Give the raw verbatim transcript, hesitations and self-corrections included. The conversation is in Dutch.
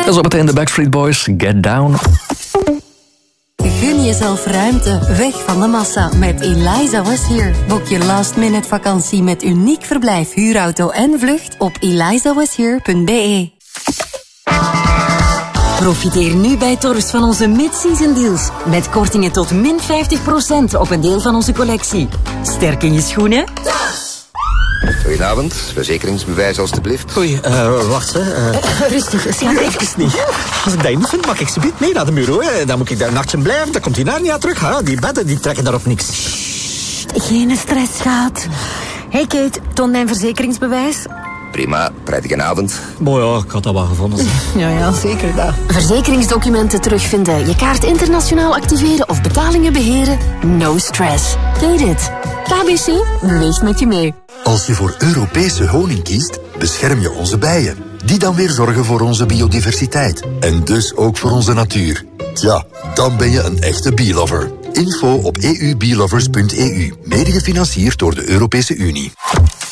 En zo meteen de Backstreet Boys, Get Down. Gun jezelf ruimte, weg van de massa met Eliza Was Here. Boek je last minute vakantie met uniek verblijf, huurauto en vlucht op eliza was here punt b e. Profiteer nu bij Torfs van onze mid-season deals. Met kortingen tot min vijftig procent op een deel van onze collectie. Sterk in je schoenen? Goedenavond, verzekeringsbewijs alstublieft. Oei, uh, wacht, hè. Uh, Rustig, slaap even niet. Als ik dat niet vind, mag ik ze niet mee naar de bureau. Hè. Dan moet ik daar een nachtje blijven, dan komt die Narnia terug. Hè. Die bedden, die trekken daarop niks. Geen stress, schat. Hey Kate, toon mijn verzekeringsbewijs. Prima, prettige avond. Mooi, ja, ik had dat wel gevonden. Ja, ja, zeker dat. Verzekeringsdocumenten terugvinden, je kaart internationaal activeren of betalingen beheren? No stress. Kate it. K B C beweegt met je mee. Als je voor Europese honing kiest, bescherm je onze bijen. Die dan weer zorgen voor onze biodiversiteit. En dus ook voor onze natuur. Tja, dan ben je een echte bee-lover. Info op e u bee lovers punt e u. Mede gefinancierd door de Europese Unie.